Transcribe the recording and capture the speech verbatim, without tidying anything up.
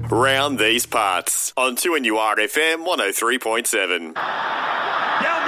Round these parts on two N U R F M one oh three point seven. Down